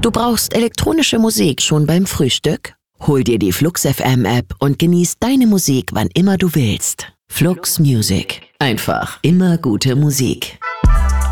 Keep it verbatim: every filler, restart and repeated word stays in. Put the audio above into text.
Du brauchst elektronische Musik schon beim Frühstück? Hol dir die Flux F M App und genieß deine Musik, wann immer du willst. Flux Music. Einfach immer gute Musik.